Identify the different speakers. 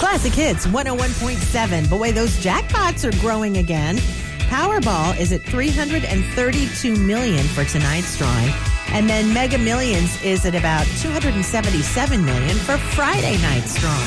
Speaker 1: Classic Hits 101.7. Boy, those jackpots are growing again. Powerball is at $332 million for tonight's drawing. And then Mega Millions is at about $277 million for Friday night's drawing.